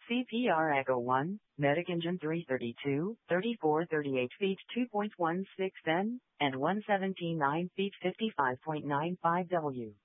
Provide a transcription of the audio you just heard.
CPR Echo 1, Medic Engine 332, 3438 feet 2.16 N, and 179 feet 55.95 W.